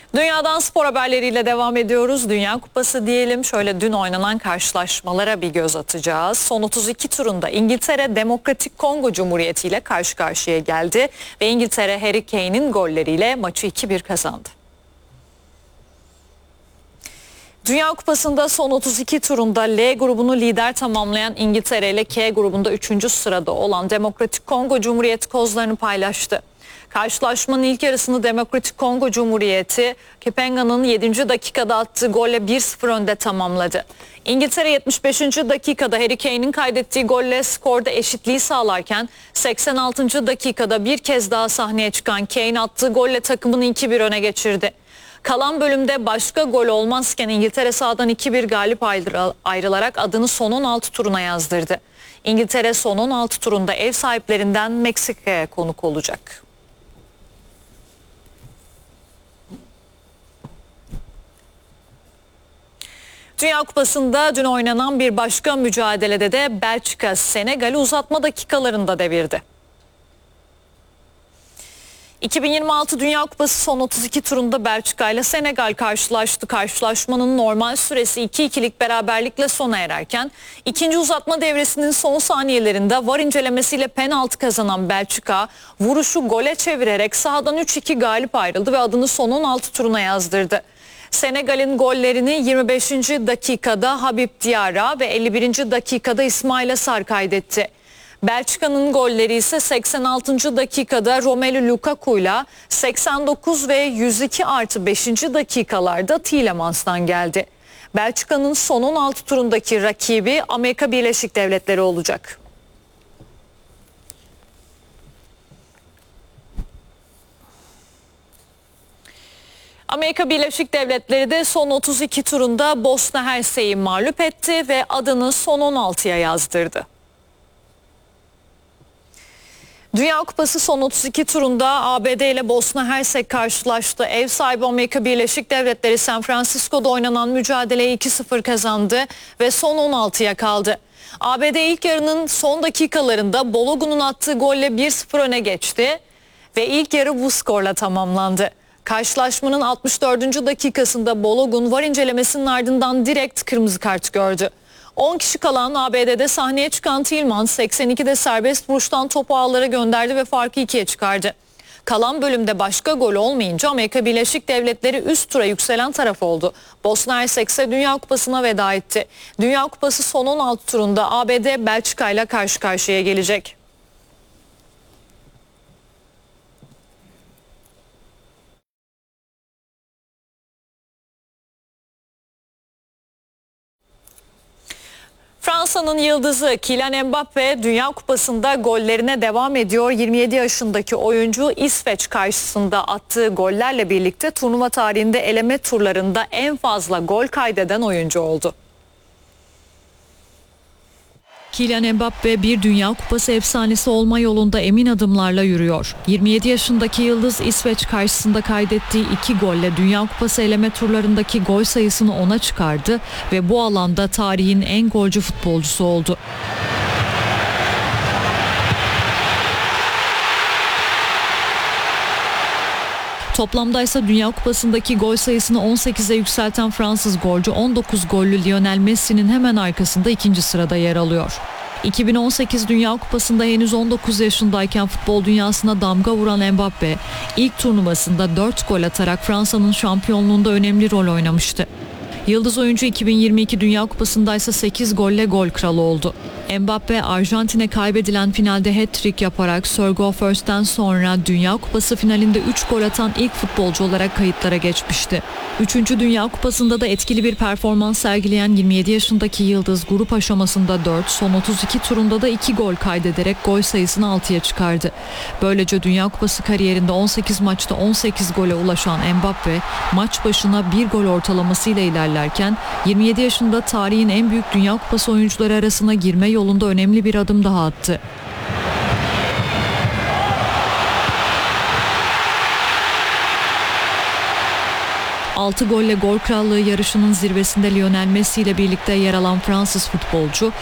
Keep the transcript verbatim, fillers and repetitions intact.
Dünyadan spor haberleriyle devam ediyoruz. Dünya Kupası diyelim. Şöyle dün oynanan karşılaşmalara bir göz atacağız. Son otuz iki turunda İngiltere Demokratik Kongo Cumhuriyeti ile karşı karşıya geldi. Ve İngiltere Harry Kane'in golleriyle maçı iki bir kazandı. Dünya Kupası'nda son otuz iki turunda L grubunu lider tamamlayan İngiltere ile K grubunda üçüncü sırada olan Demokratik Kongo Cumhuriyeti kozlarını paylaştı. Karşılaşmanın ilk yarısını Demokratik Kongo Cumhuriyeti Kepenga'nın yedinci dakikada attığı golle bir sıfır önde tamamladı. İngiltere yetmiş beşinci dakikada Harry Kane'in kaydettiği golle skorda eşitliği sağlarken seksen altıncı dakikada bir kez daha sahneye çıkan Kane attığı golle takımını iki bir öne geçirdi. Kalan bölümde başka gol olmazken İngiltere sahadan iki bir galip ayrılarak adını son on altı turuna yazdırdı. İngiltere son on altı turunda ev sahiplerinden Meksika'ya konuk olacak. Dünya Kupası'nda dün oynanan bir başka mücadelede de Belçika Senegal'i uzatma dakikalarında devirdi. iki bin yirmi altı Dünya Kupası son otuz iki turunda Belçika ile Senegal karşılaştı. Karşılaşmanın normal süresi iki ikilik beraberlikle sona ererken ikinci uzatma devresinin son saniyelerinde V A R incelemesiyle penaltı kazanan Belçika vuruşu gole çevirerek sahadan üç iki galip ayrıldı ve adını son on altı turuna yazdırdı. Senegal'in gollerini yirmi beşinci dakikada Habib Diarra ve elli birinci dakikada İsmail Sarr kaydetti. Belçika'nın golleri ise seksen altıncı dakikada Romelu Lukaku'yla seksen dokuz ve yüz iki artı beşinci dakikalarda Tielemans'tan geldi. Belçika'nın son on altı turundaki rakibi Amerika Birleşik Devletleri olacak. Amerika Birleşik Devletleri de son otuz iki turunda Bosna Hersek'i mağlup etti ve adını son on altıya yazdırdı. Dünya Kupası son otuz iki turunda A B D ile Bosna Hersek karşılaştı. Ev sahibi Amerika Birleşik Devletleri San Francisco'da oynanan mücadeleyi iki sıfır kazandı ve son on altıya kaldı. A B D ilk yarının son dakikalarında Balogun'un attığı golle bir sıfır öne geçti ve ilk yarı bu skorla tamamlandı. Karşılaşmanın altmış dördüncü dakikasında Balogun V A R incelemesinin ardından direkt kırmızı kart gördü. on kişi kalan A B D'de sahneye çıkan Tielmans seksen ikide serbest vuruştan topu ağlara gönderdi ve farkı ikiye çıkardı. Kalan bölümde başka gol olmayınca Amerika Birleşik Devletleri üst tura yükselen taraf oldu. Bosna Hersek ise Dünya Kupası'na veda etti. Dünya Kupası son on altı turunda A B D Belçika ile karşı karşıya gelecek. Fransa'nın yıldızı Kylian Mbappe Dünya Kupası'nda gollerine devam ediyor. yirmi yedi yaşındaki oyuncu İsveç karşısında attığı gollerle birlikte turnuva tarihinde eleme turlarında en fazla gol kaydeden oyuncu oldu. Kylian Mbappe bir Dünya Kupası efsanesi olma yolunda emin adımlarla yürüyor. yirmi yedi yaşındaki yıldız İsveç karşısında kaydettiği iki golle Dünya Kupası eleme turlarındaki gol sayısını ona çıkardı ve bu alanda tarihin en golcü futbolcusu oldu. Toplamda ise Dünya Kupası'ndaki gol sayısını on sekize yükselten Fransız golcü on dokuz gollü Lionel Messi'nin hemen arkasında ikinci sırada yer alıyor. iki bin on sekiz Dünya Kupası'nda henüz on dokuz yaşındayken futbol dünyasına damga vuran Mbappe ilk turnuvasında dört gol atarak Fransa'nın şampiyonluğunda önemli rol oynamıştı. Yıldız oyuncu iki bin yirmi iki Dünya Kupası'nda ise sekiz golle gol kralı oldu. Mbappe Arjantin'e kaybedilen finalde hat-trick yaparak Sergio First'ten sonra Dünya Kupası finalinde üç gol atan ilk futbolcu olarak kayıtlara geçmişti. üçüncü Dünya Kupası'nda da etkili bir performans sergileyen yirmi yedi yaşındaki yıldız grup aşamasında dört, son otuz iki turunda da iki gol kaydederek gol sayısını altıya çıkardı. Böylece Dünya Kupası kariyerinde on sekiz maçta on sekiz gole ulaşan Mbappe maç başına bir gol ortalamasıyla ilerlerken yirmi yedi yaşında tarihin en büyük Dünya Kupası oyuncuları arasına girme yolunda önemli bir adım daha attı. altı golle gol krallığı yarışının zirvesinde Lionel Messi ile birlikte yer alan Fransız futbolcu